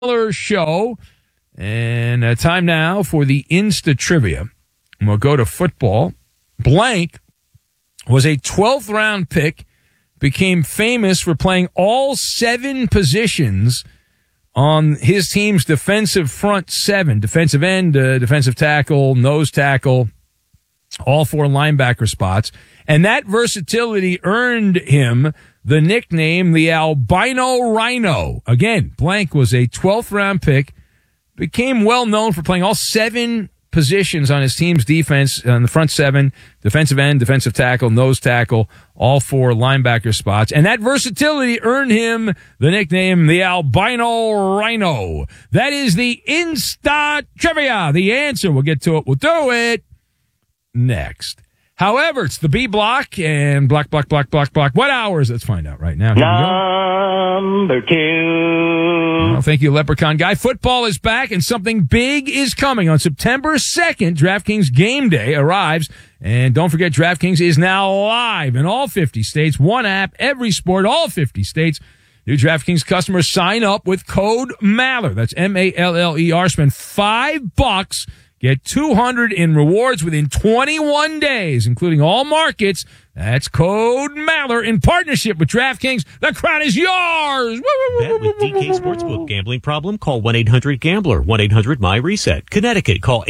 show. And time now for the Insta Trivia. And we'll go to football. Blank was a 12th round pick, became famous for playing all 7 positions on his team's defensive front 7, defensive end, defensive tackle, nose tackle, all 4 linebacker spots. And that versatility earned him the nickname the Albino Rhino. Again, Blank was a 12th round pick, became well known for playing all 7 positions on his team's defense on the front 7, defensive end, defensive tackle, nose tackle, all 4 linebacker spots. And that versatility earned him the nickname the Albino Rhino. That is the Insta Trivia. The answer, we'll get to it. We'll do it next. However, it's the B block and block. What hours? Let's find out right now. Here Number 2. Well, thank you, Leprechaun Guy. Football is back, and something big is coming. On September 2nd, DraftKings Game Day arrives. And don't forget, DraftKings is now live in all 50 states. One app, every sport, all 50 states. New DraftKings customers sign up with code MALLER. That's MALLER. Spend $5. Get $200 in rewards within 21 days, including all markets. That's code MALLER in partnership with DraftKings. The crown is yours. Bet with DK Sportsbook. Gambling problem? Call 1-800-GAMBLER. 1-800-MY-RESET. Connecticut. Call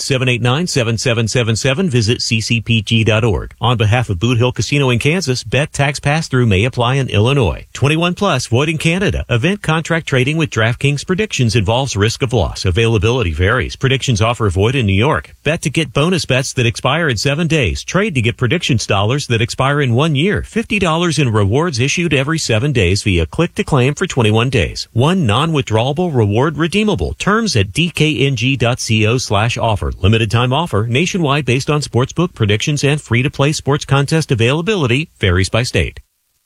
888-789-7777. Visit ccpg.org. On behalf of Boot Hill Casino in Kansas, bet tax pass-through may apply in Illinois. 21 plus. Void in Canada. Event contract trading with DraftKings predictions involves risk of loss. Availability varies. Predictions offer void in New York. Bet to get bonus bets that expire in 7 days. Trade to get predictions dollars that expire in 1 year. $50 in rewards issued every 7 days via click to claim for 21 days. One non-withdrawable reward redeemable. Terms at dkng.co/offer. Limited time offer. Nationwide based on sportsbook predictions and free-to-play sports contest availability. Varies by state.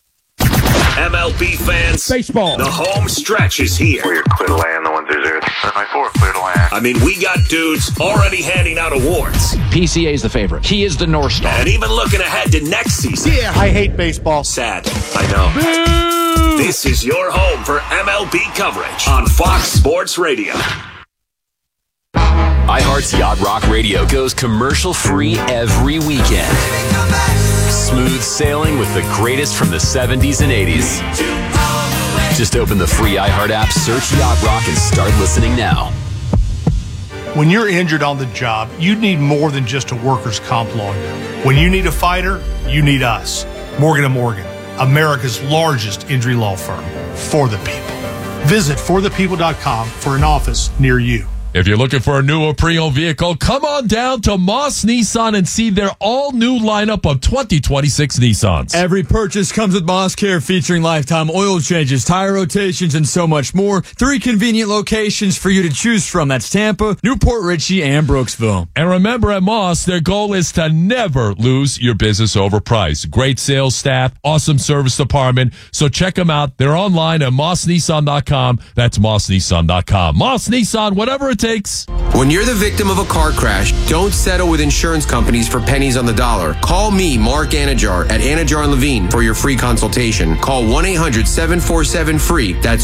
MLB fans, baseball. The home stretch is here. We're clear to land, the 1-0. 9-4, clear to land. I mean, we got dudes already handing out awards. PCA is the favorite. He is the North Star. And even looking ahead to next season. Yeah, I hate baseball. Sad, I know. Boo! This is your home for MLB coverage on Fox Sports Radio. iHeart's Yacht Rock Radio goes commercial-free every weekend. Smooth sailing with the greatest from the 70s and 80s. Just open the free iHeart app, search Yacht Rock, and start listening now. When you're injured on the job, you need more than just a workers' comp lawyer. When you need a fighter, you need us. Morgan & Morgan, America's largest injury law firm. For the people. Visit forthepeople.com for an office near you. If you're looking for a new or pre-owned vehicle, come on down to Moss Nissan and see their all-new lineup of 2026 Nissans. Every purchase comes with Moss Care, featuring lifetime oil changes, tire rotations, and so much more. 3 convenient locations for you to choose from. That's Tampa, Newport Richey, and Brooksville. And remember, at Moss, their goal is to never lose your business over price. Great sales staff, awesome service department. So check them out. They're online at mossnissan.com. That's mossnissan.com. Moss Nissan, whatever it takes. When you're the victim of a car crash, don't settle with insurance companies for pennies on the dollar. Call me, Mark Anajar, at Anajar & Levine for your free consultation. Call 1-800-747-FREE. That's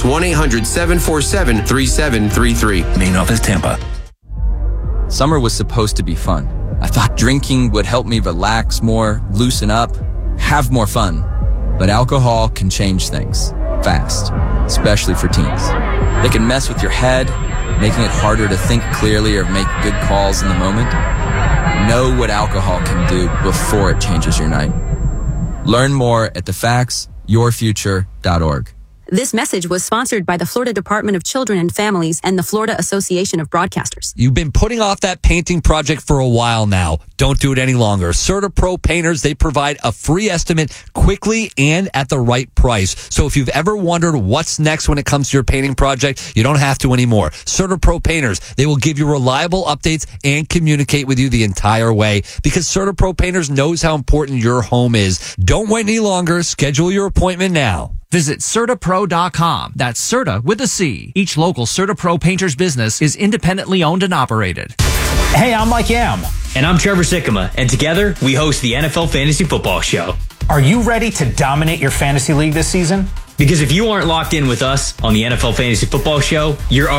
1-800-747-3733. Main office, Tampa. Summer was supposed to be fun. I thought drinking would help me relax more, loosen up, have more fun. But alcohol can change things fast, especially for teens. They can mess with your head, making it harder to think clearly or make good calls in the moment. Know what alcohol can do before it changes your night. Learn more at thefactsyourfuture.org. This message was sponsored by the Florida Department of Children and Families and the Florida Association of Broadcasters. You've been putting off that painting project for a while now. Don't do it any longer. CertaPro Painters, they provide a free estimate quickly and at the right price. So if you've ever wondered what's next when it comes to your painting project, you don't have to anymore. CertaPro Painters, they will give you reliable updates and communicate with you the entire way because CertaPro Painters knows how important your home is. Don't wait any longer. Schedule your appointment now. Visit CertaPro.com. That's Certa with a C. Each local CertaPro painter's business is independently owned and operated. Hey, I'm Mike Yam. And I'm Trevor Sikkema. And together, we host the NFL Fantasy Football Show. Are you ready to dominate your fantasy league this season? Because if you aren't locked in with us on the NFL Fantasy Football Show, you're